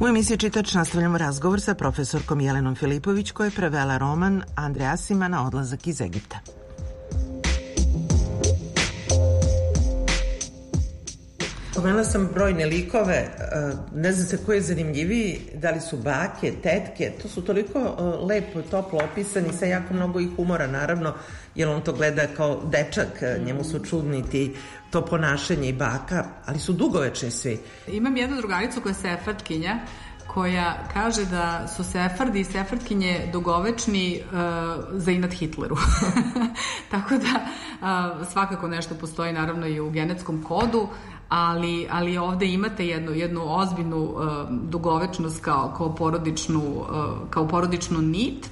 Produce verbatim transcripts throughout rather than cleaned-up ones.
U emisiji Čitač nastavljamo razgovor sa profesorkom Jelenom Filipović koja je prevela roman Andre Asimana Odlazak iz Egipta. Pomenula sam brojne likove, ne znam se ko je zanimljiviji, da li su bake, tetke, to su toliko lepo, toplo opisani, sa jako mnogo i humora naravno, jer on to gleda kao dečak, njemu su čudni ti to ponašanje i baka, ali su dugovečni svi. Imam jednu drugaricu koja je sefardkinja, koja kaže da su sefardi i sefardkinje dugovečni uh, za inat Hitleru. Tako da uh, svakako nešto postoji naravno i u genetskom kodu, ali, ali ovde imate jednu, jednu ozbiljnu uh, dugovečnost kao, kao, porodičnu, uh, kao porodičnu nit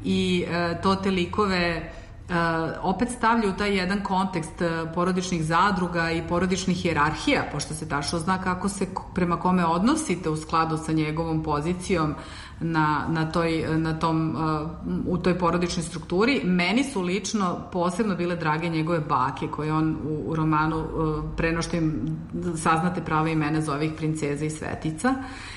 i uh, to te likove Uh, opet stavlja u taj jedan kontekst uh, porodičnih zadruga i porodičnih hijerarhija, pošto se tačno zna kako se prema kome odnosite u skladu sa njegovom pozicijom na, na, toj, na tom, uh, u toj porodičnoj strukturi. Meni su lično posebno bile drage njegove bake, koje on u, u romanu, uh, pre no što im saznate prava imena, zove ih princeza i svetica,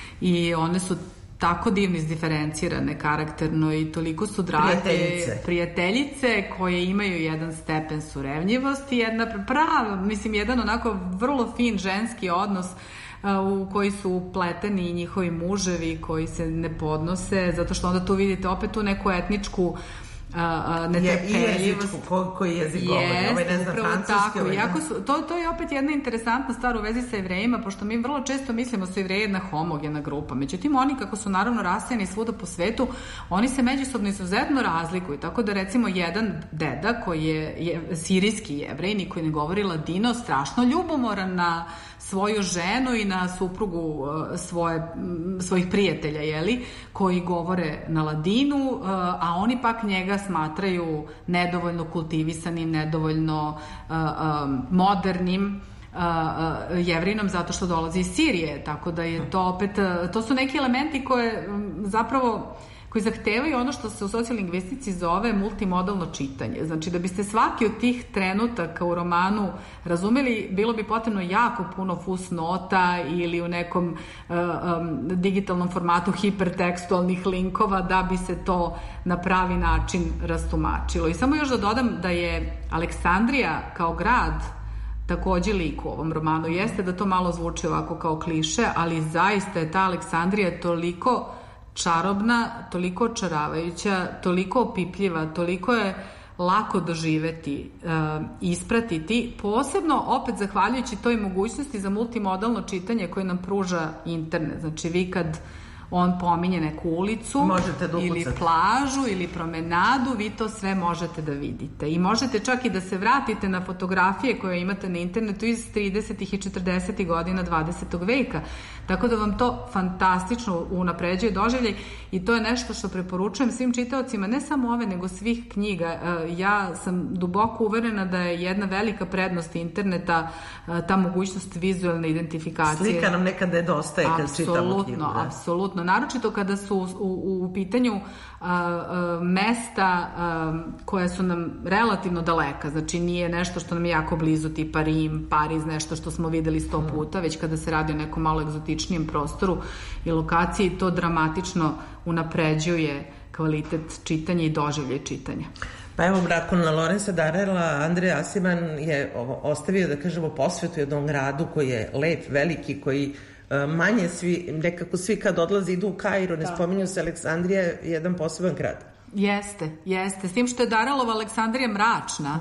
i one su tako divno izdiferencirane karakterno i toliko su drage prijateljice. prijateljice koje imaju jedan stepen surevnjivosti, jedna prava, mislim, jedan onako vrlo fin ženski odnos uh, u koji su upleteni i njihovi muževi koji se ne podnose, zato što onda tu vidite opet tu neku etničku Uh, netrpeljivost. I jezičku, ko, koji jezik govori, ovaj ne zna francuski. Ovaj jako su, to, to je opet jedna interesantna stvar u vezi sa Jevrejima, pošto mi vrlo često mislimo da su Jevreji jedna homogena grupa. Međutim, oni kako su naravno rasejani svuda po svetu, oni se međusobno izuzetno razlikuju. Tako da recimo jedan deda koji je, je sirijski Jevrej, niko ne govori ladino, strašno ljubomoran na svoju ženu i na suprugu svoje, svojih prijatelja, jeli, koji govore na ladinu, a oni pak njega smatraju nedovoljno kultivisanim, nedovoljno uh, um, modernim uh, uh, Jevrinom zato što dolazi iz Sirije, tako da je to opet, uh, to su neki elementi koje um, zapravo koji zahtevaju ono što se u sociolingvistici zove multimodalno čitanje. Znači, da biste svaki od tih trenutaka u romanu razumeli, bilo bi potrebno jako puno fusnota ili u nekom uh, um, digitalnom formatu hipertekstualnih linkova da bi se to na pravi način rastumačilo. I samo još da dodam da je Aleksandrija kao grad takođe lik u ovom romanu. Jeste da to malo zvuči ovako kao kliše, ali zaista je ta Aleksandrija toliko čarobna, toliko očaravajuća, toliko opipljiva, toliko je lako doživeti, uh, ispratiti, posebno opet zahvaljujući toj mogućnosti za multimodalno čitanje koje nam pruža internet. Znači vi kad on pominje neku ulicu ili plažu ili promenadu, vi to sve možete da vidite. I možete čak i da se vratite na fotografije koje imate na internetu iz tridesetih i četrdesetih godina dvadesetog veka. Tako da vam to fantastično unapređuje doživljaj i to je nešto što preporučujem svim čitaocima, ne samo ove, nego svih knjiga. Ja sam duboko uverena da je jedna velika prednost interneta ta mogućnost vizualne identifikacije. Slika nam nekada je dostaje kad čitamo knjigu. Apsolutno, apsolutno. Naročito kada su u, u, u pitanju a, a, mesta a, koja su nam relativno daleka, znači nije nešto što nam je jako blizu, tipa Rim, Pariz, nešto što smo videli sto puta, već kada se radi o nekom malo egzotičnijem prostoru i lokaciji, to dramatično unapređuje kvalitet čitanja i doživljaj čitanja. Pa evo, nakon Lorenza Darrella, Andre Asiman je ovo, ostavio, da kažemo, posvetu jednom gradu koji je lep, veliki, koji manje svi, nekako svi kad odlaze idu u Kairo, ne spominju se, Aleksandrija je jedan poseban grad. Jeste, jeste. S tim što je Darrellova Aleksandrija mračna,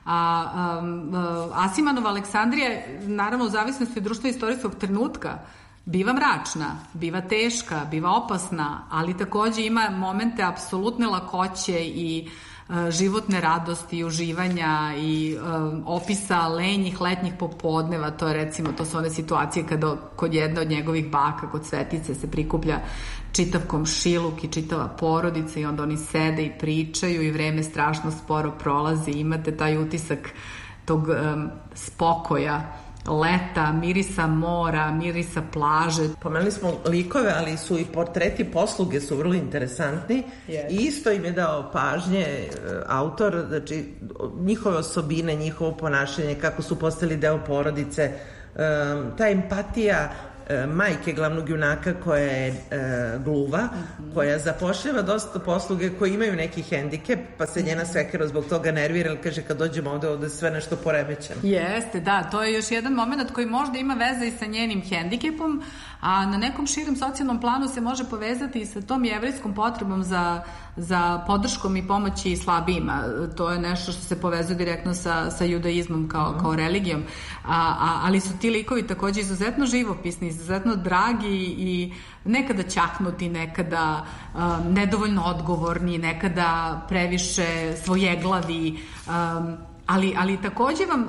a um, Asimanova Aleksandrija, naravno u zavisnosti od društva istorijskog trenutka, biva mračna, biva teška, biva opasna, ali takođe ima momente apsolutne lakoće i životne radosti i uživanja i um, opisa lenjih letnjih popodneva. To je recimo, to su one situacije kada kod jedne od njegovih baka, kod Svetice, se prikuplja čitav komšiluk i čitava porodica i onda oni sede i pričaju i vreme strašno sporo prolazi. Imate taj utisak tog um, spokoja, leta, mirisa mora, mirisa plaže. Pomenuli smo likove, ali su i portreti posluge su vrlo interesantni. Yes. I isto im je dao pažnje autor, znači njihove osobine, njihovo ponašanje, kako su postali deo porodice, ta empatija majke glavnog junaka koja je e, gluva, mm-hmm. koja zapošljava dosta posluge koji imaju neki hendikep, pa se njena svekera zbog toga nervira, ali kaže kad dođemo ovde, ovde sve nešto poremećeno. Jeste, da, to je još jedan moment koji možda ima veze i sa njenim hendikepom, a na nekom širem socijalnom planu se može povezati i sa tom jevrijskom potrebom za, za podrškom i pomoći slabijima. To je nešto što se povezuje direktno sa, sa judaizmom kao, kao religijom, a, a, ali su ti likovi takođe izuzetno živopisni, izuzetno dragi i nekada ćaknuti, nekada um, nedovoljno odgovorni, nekada previše svojeglavi, um, Ali, ali takođe vam uh,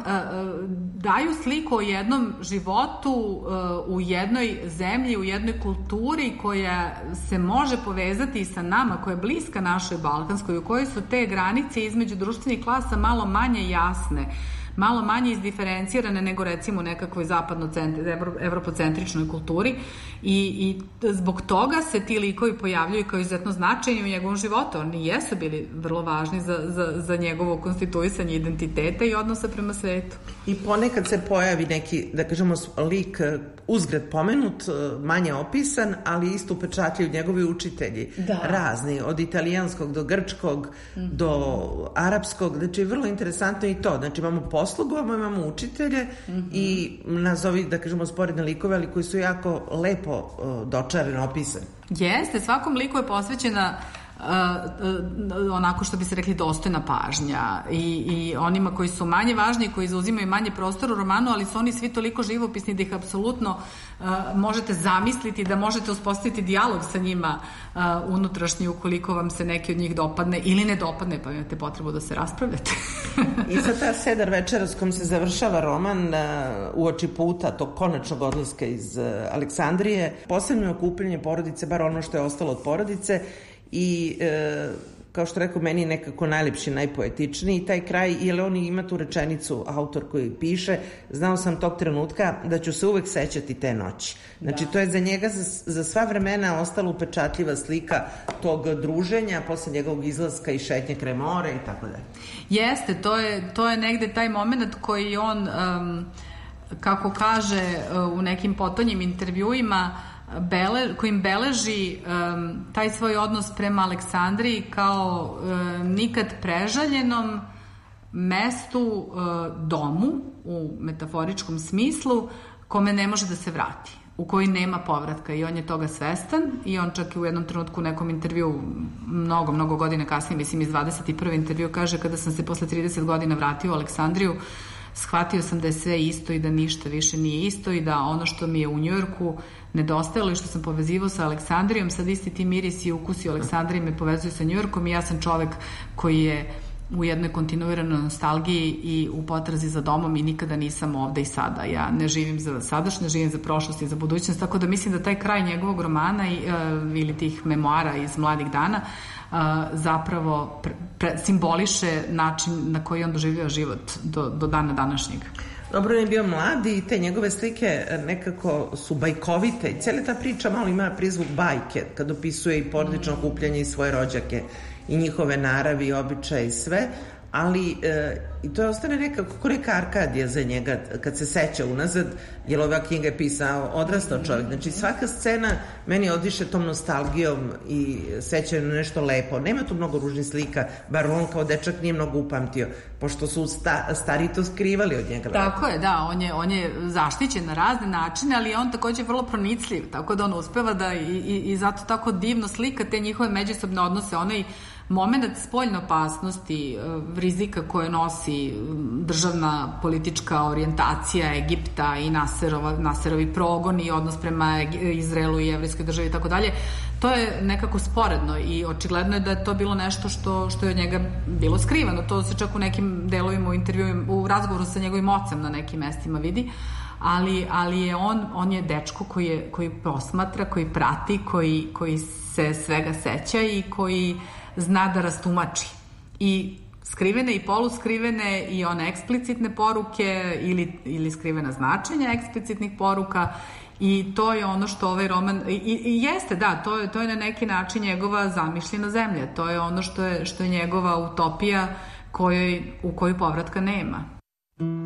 daju sliku o jednom životu uh, u jednoj zemlji, u jednoj kulturi koja se može povezati sa nama, koja je bliska našoj balkanskoj, u kojoj su te granice između društvenih klasa malo manje jasne, malo manje izdiferencirane nego recimo u nekakvoj zapadno-evropocentričnoj kulturi i, i zbog toga se ti likovi pojavljuju kao izuzetno značajni u njegovom životu. Oni jesu bili vrlo važni za, za, za njegovo konstituisanje identiteta i odnosa prema svetu. I ponekad se pojavi neki, da kažemo, lik uzgred pomenut, manje opisan, ali isto upečatljuju njegovi učitelji. Da. Razni, od italijanskog do grčkog, mm-hmm. do arapskog, znači vrlo interesantno i to. Znači imamo poslugu, imamo učitelje mm-hmm. i nazovi, da kažemo, sporedne likove, ali koji su jako lepo uh, dočareno opisani. Jeste, svakom liku je posvećena Uh, uh, onako što bi se rekli dostojna pažnja i, i onima koji su manje važni, koji zauzimaju manje prostora u romanu, ali su oni svi toliko živopisni da ih apsolutno uh, možete zamisliti, da možete uspostaviti dijalog sa njima uh, unutrašnji ukoliko vam se neki od njih dopadne ili ne dopadne, pa imate potrebu da se raspravljate. I sad ta sedar večera s kojom se završava roman uh, uoči puta tog konačnog odlaska iz uh, Aleksandrije, posebno okupljanje porodice, bar ono što je ostalo od porodice. I e, kao što rekao, meni nekako najlepši, najpoetičniji taj kraj, jer on ima tu rečenicu, autor koji piše, znao sam tog trenutka da ću se uvek sećati te noći. Znači, da. To je za njega za, za sva vremena ostala upečatljiva slika tog druženja, posle njegovog izlaska i šetnje kraj mora i tako dalje. Jeste, to je, to je negde taj moment koji on, um, kako kaže u nekim potonjim intervjuima, Bele, kojim beleži um, taj svoj odnos prema Aleksandriji kao um, nikad prežaljenom mestu, uh, domu u metaforičkom smislu, kome ne može da se vrati, u koji nema povratka i on je toga svestan i on čak i u jednom trenutku u nekom intervju mnogo, mnogo godina kasnije, mislim iz dvadeset i prvi intervju kaže kada sam se posle trideset godina vratio u Aleksandriju, shvatio sam da je sve isto i da ništa više nije isto i da ono što mi je u Njujorku nedostajalo i što sam povezivao sa Aleksandrijom, sad isti ti mirisi i ukusi u Aleksandriji me povezuju sa Njujorkom i ja sam čovek koji je u jednoj kontinuiranoj nostalgiji i u potrazi za domom i nikada nisam ovde i sada. Ja ne živim za sadašnje, živim za prošlost i za budućnost, tako da mislim da taj kraj njegovog romana i, uh, ili tih memoara iz mladih dana uh, zapravo pre, pre, simboliše način na koji on doživio život do, do dana današnjeg. Dobro, on je bio mladi i te njegove slike nekako su bajkovite i cijela ta priča malo ima prizvuk bajke kad opisuje i porodično okupljanje i svoje rođake i njihove naravi i običaje i sve, ali e, i to ostane nekako ko neka Arkadija za njega kad se seća unazad, jer ova knjiga je pisao odrastao čovjek, znači svaka scena meni odiše tom nostalgijom i sećaju na nešto lepo, nema tu mnogo ružnih slika, bar on kao dečak nije mnogo upamtio, pošto su sta, stari to skrivali od njega. Tako je, da, on je, on je zaštićen na razne načine, ali on takođe vrlo pronicljiv, tako da on uspeva da i, i, i zato tako divno slika te njihove međusobne odnose, onaj moment spoljne opasnosti, rizika koje nosi državna politička orijentacija Egipta i Naserova, Naserovi progon i odnos prema Izraelu i jevrijskoj državi i tako dalje, to je nekako sporedno i očigledno je da je to bilo nešto što, što je od njega bilo skrivano. To se čak u nekim delovima u intervju, u razgovoru sa njegovim ocem na nekim mestima vidi, ali, ali je on, on je dečko koji, je, koji posmatra, koji prati, koji, koji se svega seća i koji zna da rastumači i skrivene i poluskrivene i one eksplicitne poruke ili, ili skrivena značenja eksplicitnih poruka i to je ono što ovaj roman i, i jeste, da, to je, to je na neki način njegova zamišljena zemlja, to je ono što je, što je njegova utopija kojoj, u koju povratka nema.